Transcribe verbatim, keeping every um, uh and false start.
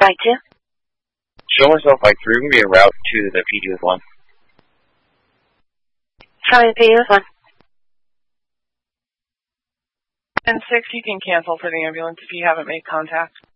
I two. Show myself I three, going to be en route to the P D with one. Showing P D with one. And six, you can cancel for the ambulance if you haven't made contact.